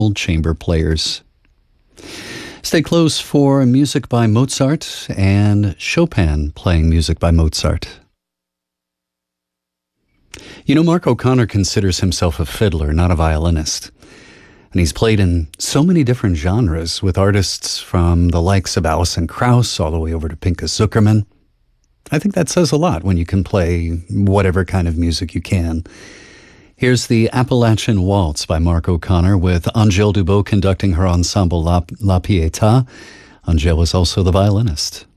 chamber players. Stay close for music by Mozart and Chopin playing music by Mozart. You know, Mark O'Connor considers himself a fiddler, not a violinist. And he's played in so many different genres with artists from the likes of Alison Krauss all the way over to Pinchas Zukerman. I think that says a lot when you can play whatever kind of music you can. Here's the Appalachian Waltz by Mark O'Connor with Angèle Dubot conducting her ensemble La Pietà. Angèle was also the violinist.